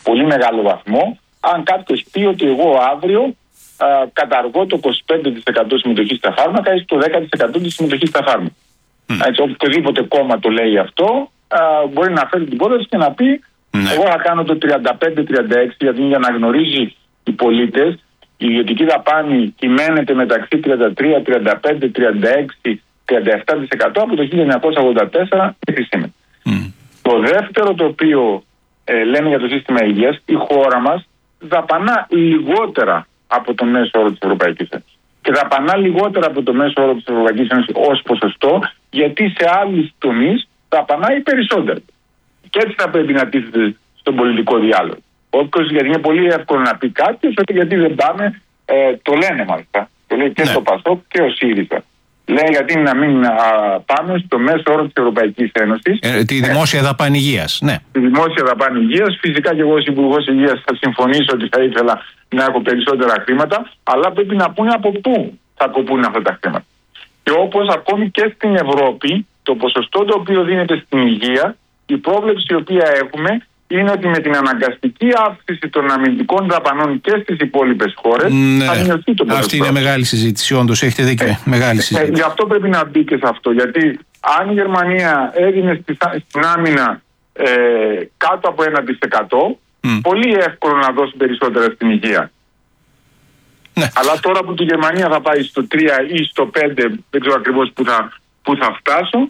πολύ μεγάλο βαθμό αν κάποιος πει ότι εγώ αύριο καταργώ το 25% συμμετοχή στα φάρμακα ή το 10% της συμμετοχή στα φάρμακα. Έτσι, οποιοδήποτε κόμμα το λέει αυτό, μπορεί να φέρει την πρόταση και να πει εγώ θα κάνω το 35-36, γιατί για να γνωρίζει οι πολίτες, η ιδιωτική δαπάνη κυμαίνεται μεταξύ 33, 35, 36, 37% από το 1984 μέχρι σήμερα. Το δεύτερο το οποίο λέμε για το σύστημα υγείας, η χώρα μας δαπανά λιγότερα από το μέσο όρο της Ευρωπαϊκής Ένωσης. Και δαπανά λιγότερα από το μέσο όρο της Ευρωπαϊκής Ένωσης ως ποσοστό, γιατί σε άλλους τομείς δαπανάει περισσότερο. Και έτσι θα πρέπει να τίθεται στον πολιτικό διάλογο. Γιατί είναι πολύ εύκολο να πει κάποιος ότι γιατί δεν πάμε, το λένε μάλιστα. Το λέει και στο ΠΑΣΟΚ και ο ΣΥΡΙΖΑ. Λέει γιατί να μην πάμε στο μέσο όρο της Ευρωπαϊκής Ένωσης. Τη δημόσια δαπάνη υγείας. Ναι. Τη δημόσια δαπάνη υγείας. Φυσικά και εγώ ως Υπουργός Υγείας θα συμφωνήσω ότι θα ήθελα να έχω περισσότερα χρήματα, αλλά πρέπει να πούνε από πού θα κοπούν αυτά τα χρήματα. Και όπως ακόμη και στην Ευρώπη, το ποσοστό το οποίο δίνεται στην υγεία, η πρόβλεψη η οποία έχουμε είναι ότι με την αναγκαστική αύξηση των αμυντικών δαπανών και στις υπόλοιπες χώρες θα μειωθεί το ποσοστό. Αυτή είναι μεγάλη συζήτηση, όντως έχετε δίκιο. Μεγάλη συζήτηση. Γι' αυτό πρέπει να μπει και σε αυτό. Γιατί αν η Γερμανία έδινε στην άμυνα κάτω από 1%, πολύ εύκολο να δώσει περισσότερα στην υγεία. Ναι. Αλλά τώρα που η Γερμανία θα πάει στο 3 ή στο 5, δεν ξέρω ακριβώς που θα φτάσω,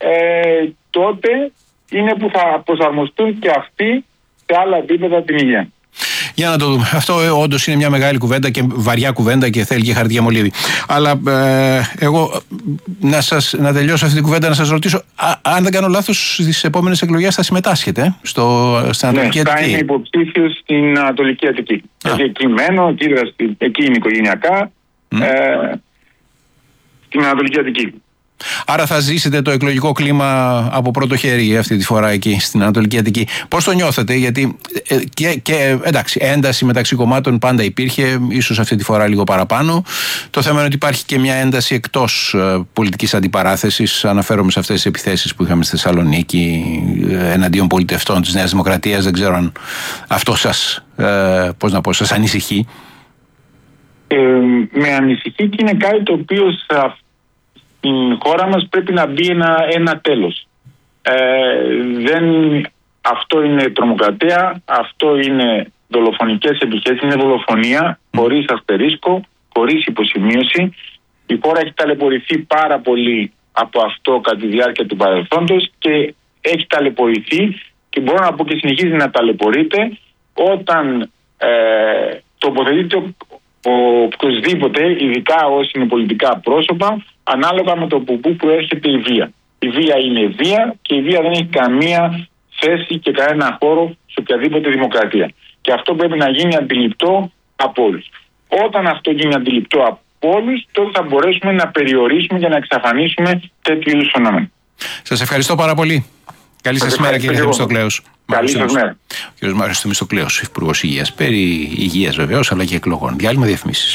τότε είναι που θα προσαρμοστούν και αυτοί σε άλλα επίπεδα την υγεία. Για να το δούμε. Αυτό όντως είναι μια μεγάλη κουβέντα και βαριά κουβέντα και θέλει και χαρτιά μολύβι. Αλλά εγώ να τελειώσω αυτή την κουβέντα, να σας ρωτήσω, αν δεν κάνω λάθος, στις επόμενες εκλογές θα συμμετάσχετε στην Ανατολική Αττική. Θα είμαι υποψήφιος στην Ανατολική Αττική. Γιατί εκεί μένω, εκεί είναι οικογενειακά, στην Ανατολική Αττική. Άρα θα ζήσετε το εκλογικό κλίμα από πρώτο χέρι αυτή τη φορά εκεί στην Ανατολική Αττική. Πώς το νιώθετε? Γιατί εντάξει, ένταση μεταξύ κομμάτων πάντα υπήρχε, ίσως αυτή τη φορά λίγο παραπάνω. Το θέμα είναι ότι υπάρχει και μια ένταση εκτός πολιτικής αντιπαράθεσης. Αναφέρομαι σε αυτές τις επιθέσεις που είχαμε στη Θεσσαλονίκη εναντίον πολιτευτών της Νέας Δημοκρατίας. Δεν ξέρω αν αυτό σας ανησυχεί. Με ανησυχεί και είναι κάτι το οποίο στην χώρα μας πρέπει να μπει ένα τέλος. Αυτό είναι τρομοκρατία, αυτό είναι δολοφονικές επιθέσεις, είναι δολοφονία χωρίς αστερίσκο, χωρίς υποσημείωση. Η χώρα έχει ταλαιπωρηθεί πάρα πολύ από αυτό κατά τη διάρκεια του παρελθόντος και έχει ταλαιπωρηθεί και μπορώ να πω και συνεχίζει να ταλαιπωρείται όταν τοποθετείται οποιοσδήποτε, ειδικά όσοι είναι πολιτικά πρόσωπα, ανάλογα με το πού προέρχεται η βία. Η βία είναι βία και η βία δεν έχει καμία θέση και κανένα χώρο σε οποιαδήποτε δημοκρατία. Και αυτό πρέπει να γίνει αντιληπτό από όλους. Όταν αυτό γίνει αντιληπτό από όλους, τότε θα μπορέσουμε να περιορίσουμε και να εξαφανίσουμε τέτοιου είδους φαινόμενα. Σας ευχαριστώ πάρα πολύ. Καλή σας μέρα, κύριε Θεμιστοκλέους. Καλή σας μέρα. Ο κύριος Μάριος Θεμιστοκλέους, Υπουργός Υγείας. Περί υγείας βεβαίως, αλλά και εκλογών. Διάλειμμα, διαφημίσεις.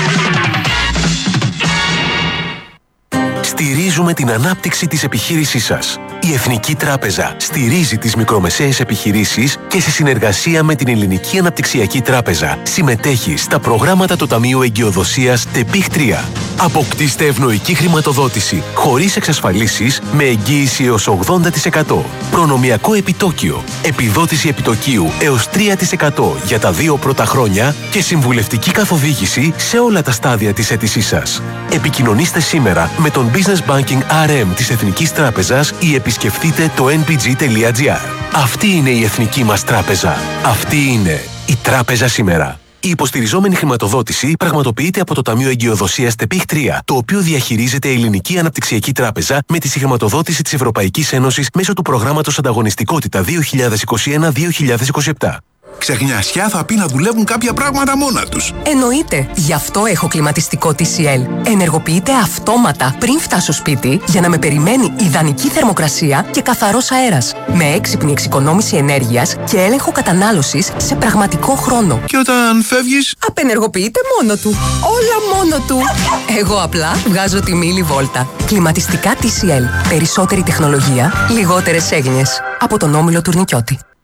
Στηρίζουμε την ανάπτυξη της επιχείρησής σας. Η Εθνική Τράπεζα στηρίζει τις μικρομεσαίες επιχειρήσεις και σε συνεργασία με την Ελληνική Αναπτυξιακή Τράπεζα συμμετέχει στα προγράμματα του Ταμείου Εγκυοδοσίας ΤΕΠΙΧ 3. Αποκτήστε ευνοϊκή χρηματοδότηση χωρίς εξασφαλίσεις με εγγύηση έως 80%. Προνομιακό επιτόκιο, επιδότηση επιτοκίου έως 3% για τα 2 πρώτα χρόνια και συμβουλευτική καθοδήγηση σε όλα τα στάδια της αίτησής σας. Επικοινωνήστε σήμερα με τον Business Banking RM της Εθνικής Τράπεζας ή επισκεφτείτε το npg.gr. Αυτή είναι η εθνική μας τράπεζα. Αυτή είναι η τράπεζα σήμερα. Η υποστηριζόμενη χρηματοδότηση πραγματοποιείται από το Ταμείο Εγκυοδοσίας ΤΕΠΙΧ 3, το οποίο διαχειρίζεται η Ελληνική Αναπτυξιακή Τράπεζα με τη συγχρηματοδότηση της Ευρωπαϊκής Ένωσης μέσω του προγράμματος Ανταγωνιστικότητα 2021-2027. Ξεχνιασιά θα πει να δουλεύουν κάποια πράγματα μόνα τους. Εννοείται. Γι' αυτό έχω κλιματιστικό TCL. Ενεργοποιείται αυτόματα πριν φτάσω σπίτι για να με περιμένει ιδανική θερμοκρασία και καθαρός αέρας. Με έξυπνη εξοικονόμηση ενέργειας και έλεγχο κατανάλωσης σε πραγματικό χρόνο. Και όταν φεύγεις, απενεργοποιείται μόνο του. Όλα μόνο του. Εγώ απλά βγάζω τη μίλη βόλτα. Κλιματιστικά TCL. Περισσότερη τεχνολογία, λιγότερες έγνοιες. Από τον Όμιλο Τουρνικιώτη.